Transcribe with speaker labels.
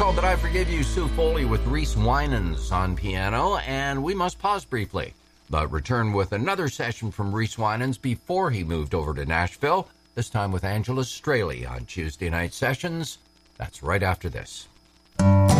Speaker 1: called Did I Forgive You, Sue Foley with Reese Winans on piano, and we must pause briefly, but return with another session from Reese Winans before he moved over to Nashville, this time with Angela Straley on Tuesday Night Sessions. That's right after this.